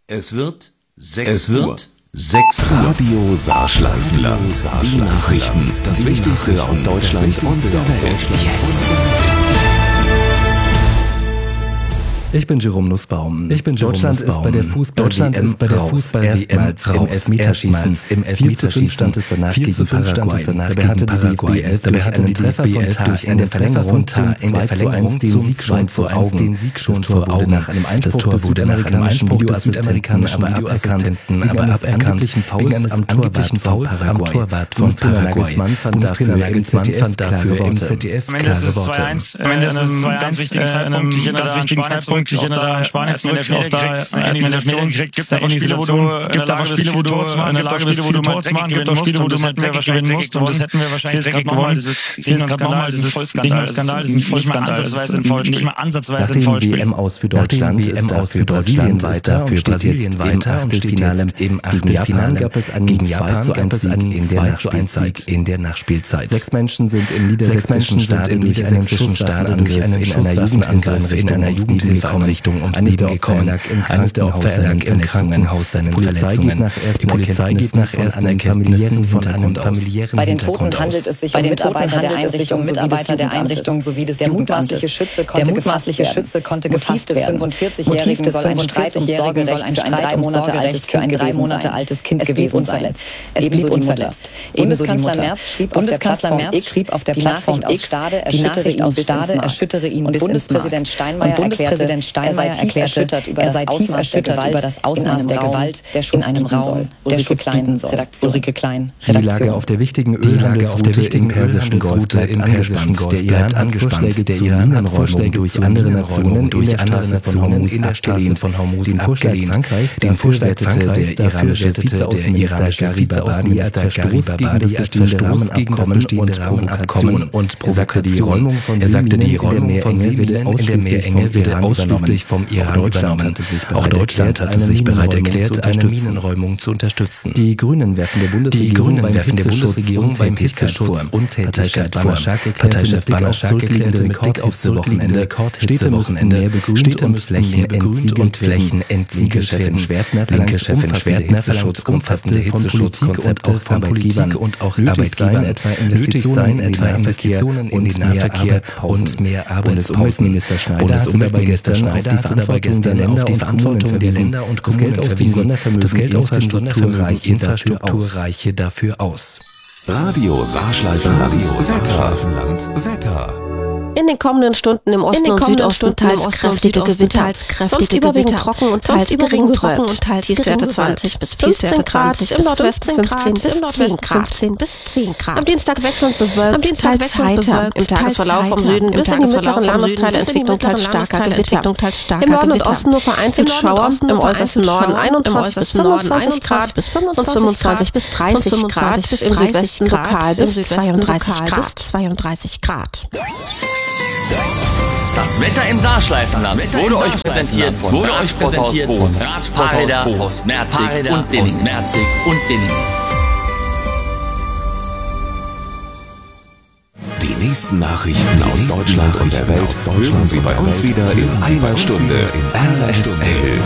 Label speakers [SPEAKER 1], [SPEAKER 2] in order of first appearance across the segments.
[SPEAKER 1] Es wird 6 Uhr. 6 Uhr.
[SPEAKER 2] Radio Saarschleifenland. Die Nachrichten. Das Wichtigste aus Deutschland und der Welt. Jetzt.
[SPEAKER 3] Ich bin Jerome Nussbaum. Deutschland ist bei der Fußball-WM im Elfmeterschießen. Im Elfmeterschießen stand es danach gegen Paraguay. Dabei hatte die DFB 11 durch eine Verlängerung in der Verlängerung den Sieg schon vor Augen. Nach einem Einspruch des südamerikanischen Videoassistenten, aber aberkannt wegen eines angeblichen Fouls am Torwart von Paraguay. Bundestrainer Nagelsmann fand dafür im ZDF klare Worte.
[SPEAKER 4] Am Ende ist es 2-1, einem ganz wichtigen Zeitpunkt. Ich erinnere da an Spanien zurück, auch da eine Situation kriegt, gibt einfach Spiele, wo du in der Lage bist, wo du Tor zu machen, gibt auch Spiele, wo du mal dreckig gewinnen musst, und das hätten wir wahrscheinlich dreckig gewonnen. Das ist ein Vollskandal, das ist nicht mal ansatzweise ein WM aus für Deutschland ist dafür Brasilien weiter, für Brasilien weiter und im Achtelfinale gab es einen 2-1 in der Nachspielzeit. 6 Menschen sind im niedersächsischen Stadion durch einen Schusswaffenangriff in einer Jugendhilfeeinrichtung ums Leben gekommen. Eines der Opfer erlag im Krankenhaus seinen Verletzungen. Die Polizei geht nach ersten Erkenntnissen von einem familiären
[SPEAKER 5] Bei den Toten handelt es sich um Mitarbeiter der Einrichtung sowie des der mutmaßliche Schütze konnte gefasst werden. Motiv des 45-Jährigen soll ein Streit für ein 3 Monate altes Kind gewesen sein. Es blieb unverletzt. Bundeskanzler Merz schrieb auf der Plattform X, die Nachricht aus Stade erschüttere ihn und Bundespräsident Steinmeier erklärte, er sei tief erschüttert über das Ausmaß der Gewalt, der Schutz in einem Raum der Schutz bieten soll. Ulrike Klein,
[SPEAKER 3] Redaktion. Die Lage auf der wichtigen Ölhandelsroute im Persischen Golf bleibt angespannt. Der Iran hat Vorschläge zur Minenräumung durch andere Nationen in der Straße von Hormuz abgelehnt. Den Vorschlag Frankreichs der iranische Vizeaußenminister Garibabadi als Verstoß gegen das bestehende Rahmenabkommen und Provokation. Er sagte, die Räumung von Seeminen in der Meerenge würde ausschließlich vom Iran übernommen. Auch Deutschland hatte sich bereit erklärt, eine Minenräumung zu unterstützen. Die Grünen werfen der Bundesregierung beim Hitzeschutz Untätigkeit vor. Parteichef Banasch erklärte mit Blick auf Wochenende, Städte müssen mehr begrünt und Flächen entsiegelt werden. Linke Chefin Schwertner verlangt umfassende Hitzeschutzkonzepte von Politik und auch Arbeitgebern. Nötig seien etwa Investitionen in den Nahverkehr und mehr Arbeitspausen. Bundesumweltminister Schneider hatte dabei gestern auf die Verantwortung der Länder und Kommunen verwiesen. Das Geld aus dem Sondervermögen Infrastrukturreiche dafür aus.
[SPEAKER 2] Radio Saarschleifenland. Wetter.
[SPEAKER 6] In den kommenden Stunden im Osten und Südosten teils kräftige Gewitter, sonst überwiegend trocken und teils gering bewölkt. Tiefstwerte 20 bis 15 Grad, im Nordwesten 15 bis 10 Grad. Am Dienstag wechselnd bewölkt, teils heiter. Im Tagesverlauf vom Süden bis in die mittleren Landesteile Entwicklung teils starker Gewitter. Im Norden und Osten nur vereinzelt Schauer, im äußersten Norden 21 bis 25 Grad, sonst 25 bis 30 Grad, im Südwesten lokal bis 32 Grad.
[SPEAKER 7] Das Wetter im Saarschleifenland wurde euch präsentiert von Radsporthaus Fahrräder aus Merzig und Dinning.
[SPEAKER 2] Die nächsten Nachrichten aus Deutschland und der Welt hören Sie bei uns wieder in einer Stunde. RSL.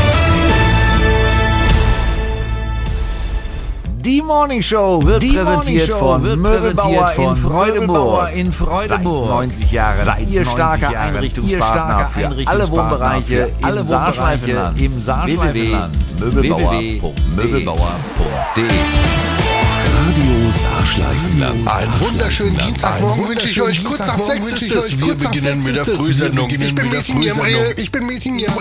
[SPEAKER 8] Die Morning Show wird präsentiert von Möbelbauer in Freudenburg. Seit 90 Jahren Ihr starker Einrichtungspartner für alle Wohnbereiche im Saarschleifenland. www.möbelbauer.de.
[SPEAKER 2] Radio Saarschleifenland.
[SPEAKER 9] Einen wunderschönen Dienstagmorgen wünsche ich euch. Kurz nach 6 ist es. Wir beginnen mit der Frühsendung. Ich bin Mädchen Jemriel.